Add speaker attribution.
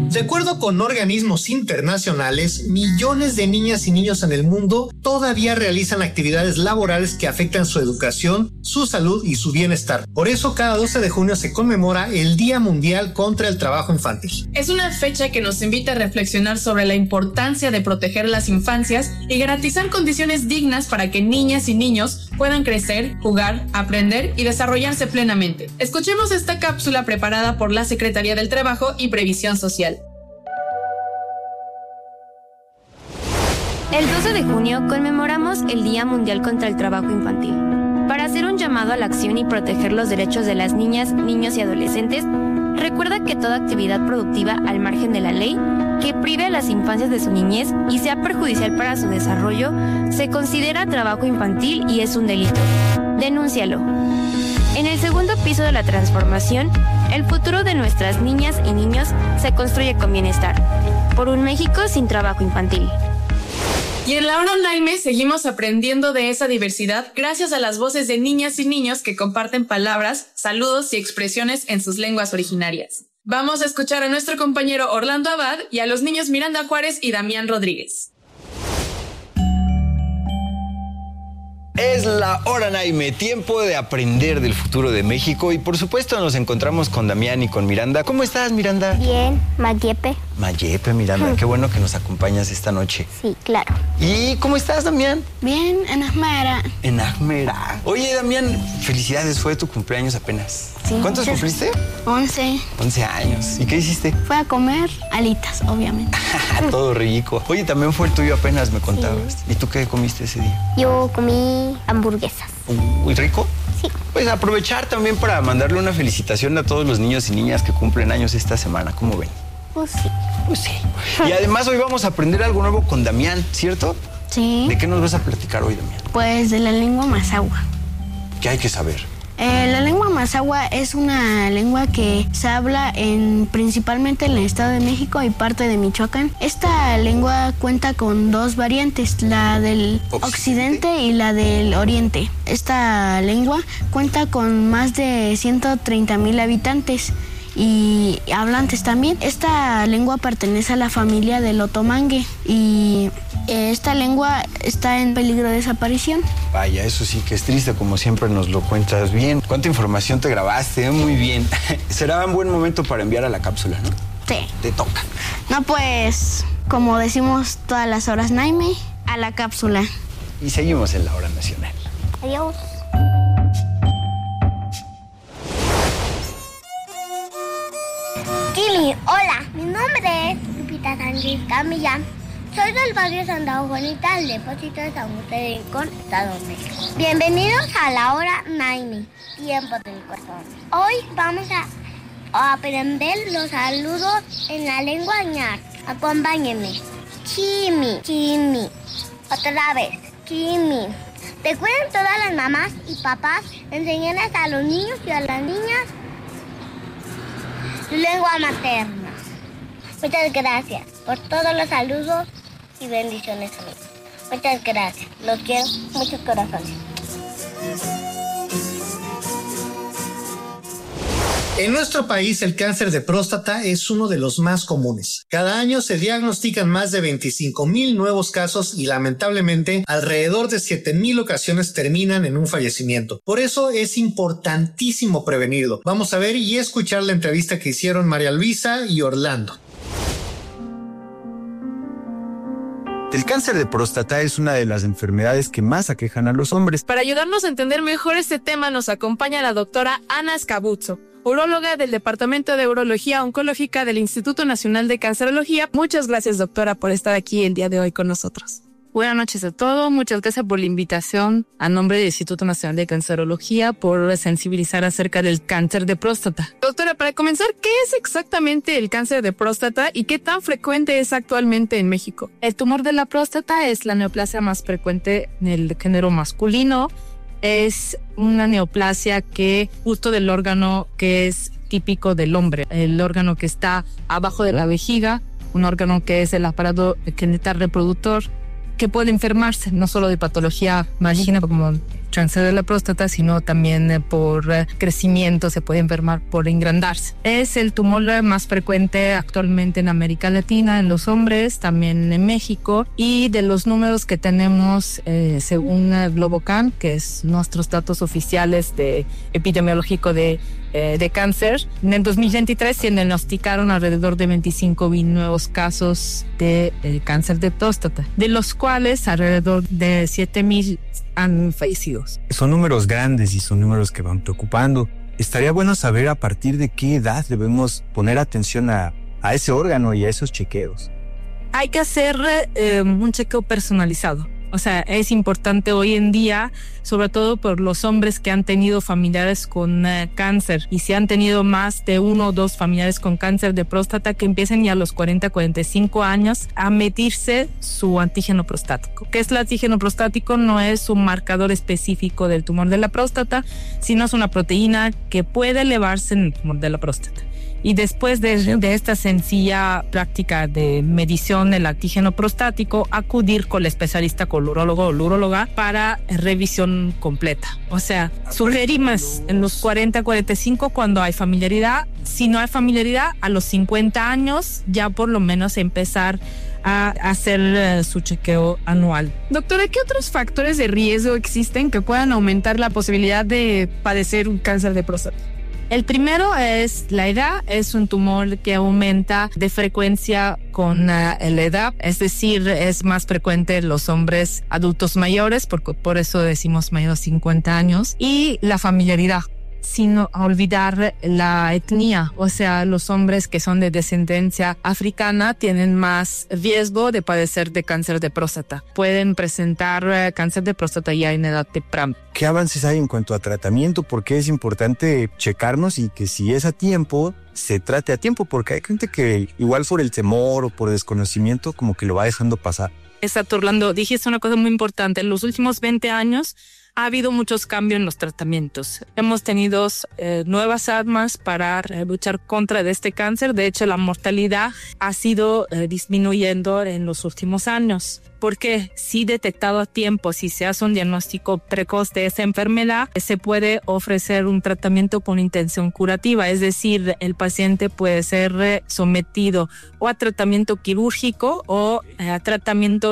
Speaker 1: De acuerdo con organismos internacionales, millones de niñas y niños en el mundo todavía realizan actividades laborales que afectan su educación, su salud y su bienestar. Por eso, cada 12 de junio se conmemora el Día Mundial contra el Trabajo Infantil.
Speaker 2: Es una fecha que nos invita a reflexionar sobre la importancia de proteger las infancias y garantizar condiciones dignas para que niñas y niños puedan crecer, jugar, aprender y desarrollarse plenamente. Escuchemos esta cápsula preparada por la Secretaría del Trabajo y Previsión Social.
Speaker 3: El 12 de junio conmemoramos el Día Mundial contra el Trabajo Infantil. Para hacer un llamado a la acción y proteger los derechos de las niñas, niños y adolescentes, recuerda que toda actividad productiva al margen de la ley, que prive a las infancias de su niñez y sea perjudicial para su desarrollo, se considera trabajo infantil y es un delito. Denúncialo. En el segundo piso de la transformación, el futuro de nuestras niñas y niños se construye con bienestar. Por un México sin trabajo infantil.
Speaker 2: Y en la hora Naime seguimos aprendiendo de esa diversidad gracias a las voces de niñas y niños que comparten palabras, saludos y expresiones en sus lenguas originarias. Vamos a escuchar a nuestro compañero Orlando Abad y a los niños Miranda Juárez y Damián Rodríguez.
Speaker 4: Es la hora Naime, tiempo de aprender del futuro de México y por supuesto nos encontramos con Damián y con Miranda. ¿Cómo estás, Miranda?
Speaker 5: Bien, Mayepe.
Speaker 4: Mayepe, Miranda, qué bueno que nos acompañas esta noche.
Speaker 5: Sí, claro.
Speaker 4: ¿Y cómo estás, Damián?
Speaker 5: Bien, en Ajmera.
Speaker 4: En Ajmera. Oye, Damián, felicidades, fue tu cumpleaños apenas.
Speaker 5: Sí.
Speaker 4: ¿Cuántos cumpliste?
Speaker 5: 11.
Speaker 4: 11 años. ¿Y qué hiciste?
Speaker 5: Fue a comer alitas, obviamente.
Speaker 4: Todo rico. Oye, también fue el tuyo apenas, me contabas.
Speaker 5: Sí.
Speaker 4: ¿Y tú qué comiste ese día?
Speaker 5: Yo comí hamburguesas.
Speaker 4: ¿Muy rico?
Speaker 5: Sí.
Speaker 4: Pues aprovechar también para mandarle una felicitación a todos los niños y niñas que cumplen años esta semana. ¿Cómo ven?
Speaker 5: Pues sí.
Speaker 4: Pues sí. Y además hoy vamos a aprender algo nuevo con Damián, ¿cierto?
Speaker 5: Sí.
Speaker 4: ¿De qué nos vas a platicar hoy, Damián?
Speaker 5: Pues de la lengua mazahua.
Speaker 4: ¿Qué hay que saber?
Speaker 5: La lengua mazahua es una lengua que se habla principalmente en el Estado de México y parte de Michoacán. Esta lengua cuenta con dos variantes, la del occidente y la del oriente. Esta lengua cuenta con más de 130,000 habitantes y hablantes también. Esta lengua pertenece a la familia del otomangue y esta lengua está en peligro de desaparición.
Speaker 4: Vaya, eso sí que es triste, como siempre nos lo cuentas bien. ¿Cuánta información te grabaste? Muy bien. Será un buen momento para enviar a la cápsula, ¿no?
Speaker 5: Sí.
Speaker 4: Te toca.
Speaker 5: No, pues, como decimos todas las horas Naime, a la cápsula.
Speaker 4: Y seguimos en la hora nacional.
Speaker 5: Adiós.
Speaker 6: Jimmy, hola, mi nombre es Lupita Sánchez Camilla. Soy del barrio Santa Juanita, del depósito de San José de Rincón, Estado de México. Bienvenidos a la hora Naime, tiempo del corazón. Hoy vamos a aprender los saludos en la lengua ñar. Acompáñenme. Chimi, chimi. Otra vez, chimi. Recuerden todas las mamás y papás enseñarles a los niños y a las niñas su lengua materna. Muchas gracias por todos los saludos y bendiciones a mí. Muchas gracias. Los quiero, muchos corazones.
Speaker 1: En nuestro país, el cáncer de próstata es uno de los más comunes. Cada año se diagnostican más de 25,000 nuevos casos y lamentablemente alrededor de 7,000 ocasiones terminan en un fallecimiento. Por eso es importantísimo prevenirlo. Vamos a ver y escuchar la entrevista que hicieron María Luisa y Orlando.
Speaker 7: El cáncer de próstata es una de las enfermedades que más aquejan a los hombres.
Speaker 2: Para ayudarnos a entender mejor este tema nos acompaña la doctora Ana Scabuzzo, uróloga del Departamento de Urología Oncológica del Instituto Nacional de Cancerología. Muchas gracias, doctora, por estar aquí el día de hoy con nosotros.
Speaker 8: Buenas noches a todos. Muchas gracias por la invitación a nombre del Instituto Nacional de Cancerología por sensibilizar acerca del cáncer de próstata.
Speaker 2: Doctora, para comenzar, ¿qué es exactamente el cáncer de próstata y qué tan frecuente es actualmente en México?
Speaker 8: El tumor de la próstata es la neoplasia más frecuente en el género masculino. Es una neoplasia que justo del órgano que es típico del hombre, el órgano que está abajo de la vejiga, un órgano que es el aparato genital reproductor, que puede enfermarse no solo de patología maligna como cáncer de la próstata, sino también por crecimiento, se puede enfermar por engrandarse. Es el tumor más frecuente actualmente en América Latina, en los hombres, también en México, y de los números que tenemos según Globocan, que es nuestros datos oficiales de epidemiológico de cáncer, en el 2023 se diagnosticaron alrededor de 25,000 nuevos casos de cáncer de próstata, de los cuales alrededor de 7,000 han fallecido.
Speaker 7: Son números grandes y son números que van preocupando. Estaría bueno saber a partir de qué edad debemos poner atención a ese órgano y a esos chequeos.
Speaker 8: Hay que hacer un chequeo personalizado. O sea, es importante hoy en día, sobre todo por los hombres que han tenido familiares con cáncer, y si han tenido más de 1 o 2 familiares con cáncer de próstata, que empiecen ya a los 40, 45 años a medirse su antígeno prostático. ¿Qué es el antígeno prostático? No es un marcador específico del tumor de la próstata, sino es una proteína que puede elevarse en el tumor de la próstata. Y después de esta sencilla práctica de medición del antígeno prostático, acudir con el especialista, con el urólogo o la uróloga, para revisión completa. O sea, sugerimos en los 40, 45 cuando hay familiaridad. Si no hay familiaridad, a los 50 años ya por lo menos empezar a hacer su chequeo anual.
Speaker 2: Doctora, ¿qué otros factores de riesgo existen que puedan aumentar la posibilidad de padecer un cáncer de próstata?
Speaker 8: El primero es la edad. Es un tumor que aumenta de frecuencia con la edad, es decir, es más frecuente en los hombres adultos mayores, por eso decimos mayor de 50 años, y la familiaridad. Sin olvidar la etnia, o sea, los hombres que son de descendencia africana tienen más riesgo de padecer de cáncer de próstata. Pueden presentar cáncer de próstata ya en edad temprana.
Speaker 7: ¿Qué avances hay en cuanto a tratamiento? Porque es importante checarnos y que si es a tiempo, se trate a tiempo, porque hay gente que igual por el temor o por desconocimiento como que lo va dejando pasar.
Speaker 8: Exacto, Orlando, dijiste una cosa muy importante. En los últimos 20 años ha habido muchos cambios en los tratamientos. Hemos tenido nuevas armas para luchar contra este cáncer. De hecho, la mortalidad ha sido disminuyendo en los últimos años. Porque si detectado a tiempo, si se hace un diagnóstico precoz de esa enfermedad, se puede ofrecer un tratamiento con intención curativa. Es decir, el paciente puede ser sometido o a tratamiento quirúrgico o a tratamiento